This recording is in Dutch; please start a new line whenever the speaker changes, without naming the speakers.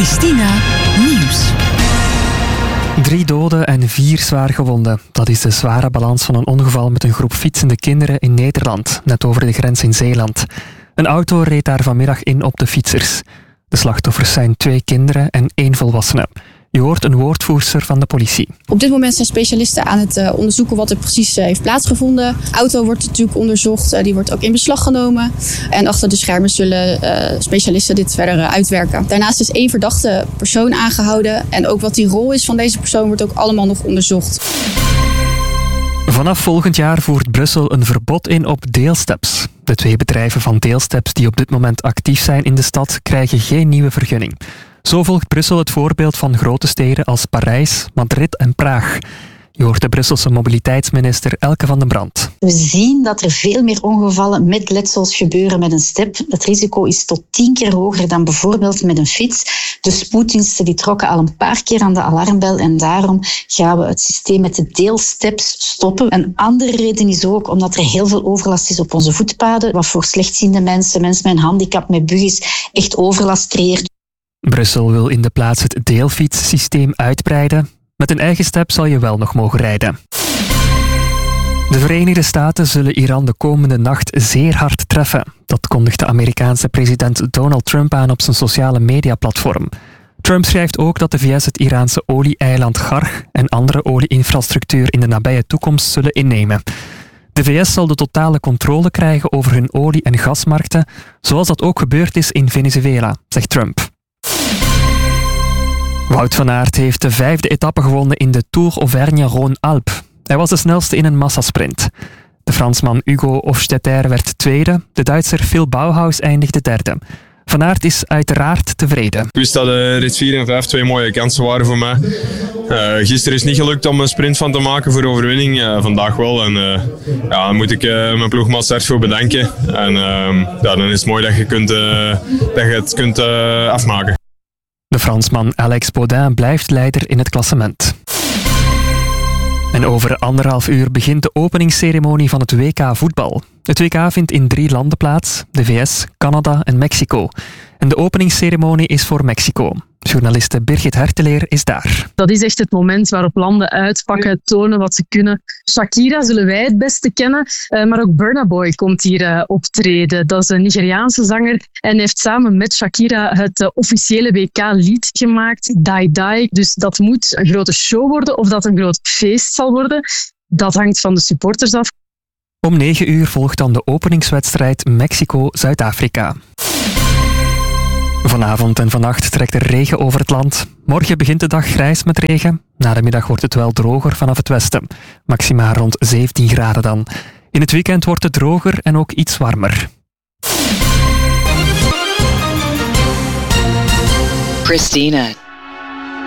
Christina Nieuws.
3 doden en 4 zwaar gewonden. Dat is de zware balans van een ongeval met een groep fietsende kinderen in Nederland, net over de grens in Zeeland. Een auto reed daar vanmiddag in op de fietsers. De slachtoffers zijn 2 kinderen en 1 volwassene. Je hoort een woordvoerster van de politie.
Op dit moment zijn specialisten aan het onderzoeken wat er precies heeft plaatsgevonden. De auto wordt natuurlijk onderzocht, die wordt ook in beslag genomen. En achter de schermen zullen specialisten dit verder uitwerken. Daarnaast is 1 verdachte persoon aangehouden. En ook wat die rol is van deze persoon wordt ook allemaal nog onderzocht.
Vanaf volgend jaar voert Brussel een verbod in op deelsteps. De 2 bedrijven van deelsteps die op dit moment actief zijn in de stad krijgen geen nieuwe vergunning. Zo volgt Brussel het voorbeeld van grote steden als Parijs, Madrid en Praag. Je hoort de Brusselse mobiliteitsminister Elke van den Brand.
We zien dat er veel meer ongevallen met letsels gebeuren met een step. Het risico is tot 10 keer hoger dan bijvoorbeeld met een fiets. De spoeddiensten die trokken al een paar keer aan de alarmbel en daarom gaan we het systeem met de deelsteps stoppen. Een andere reden is ook omdat er heel veel overlast is op onze voetpaden, wat voor slechtziende mensen met een handicap, met buggies, echt overlast creëert.
Brussel wil in de plaats het deelfietssysteem uitbreiden. Met een eigen step zal je wel nog mogen rijden. De Verenigde Staten zullen Iran de komende nacht zeer hard treffen. Dat kondigt de Amerikaanse president Donald Trump aan op zijn sociale mediaplatform. Trump schrijft ook dat de VS het Iraanse olie-eiland Garg en andere olie-infrastructuur in de nabije toekomst zullen innemen. De VS zal de totale controle krijgen over hun olie- en gasmarkten, zoals dat ook gebeurd is in Venezuela, zegt Trump. Wout van Aert heeft de 5e etappe gewonnen in de Tour Auvergne-Rhône-Alpes. Hij was de snelste in een massasprint. De Fransman Hugo Hofstetter werd 2e, de Duitser Phil Bauhaus eindigde 3e. Van Aert is uiteraard tevreden.
Ik wist dat rit 4 en 5 2 mooie kansen waren voor mij. Gisteren is het niet gelukt om een sprint van te maken voor overwinning. Vandaag wel. En dan moet ik mijn ploegmaat Serge voor bedanken. En dan is het mooi dat je het kunt afmaken.
De Fransman Alex Baudin blijft leider in het klassement. En over 1,5 uur begint de openingsceremonie van het WK voetbal. Het WK vindt in 3 landen plaats, de VS, Canada en Mexico. En de openingsceremonie is voor Mexico. Journaliste Birgit Herteleer is daar.
Dat is echt het moment waarop landen uitpakken, tonen wat ze kunnen. Shakira zullen wij het beste kennen, maar ook Burna Boy komt hier optreden. Dat is een Nigeriaanse zanger en heeft samen met Shakira het officiële WK-lied gemaakt, Die Die. Dus dat moet een grote show worden of dat een groot feest zal worden. Dat hangt van de supporters af.
Om 9 uur volgt dan de openingswedstrijd Mexico-Zuid-Afrika. Vanavond en vannacht trekt er regen over het land. Morgen begint de dag grijs met regen. Na de middag wordt het wel droger vanaf het westen. Maxima rond 17 graden dan. In het weekend wordt het droger en ook iets warmer.
Christina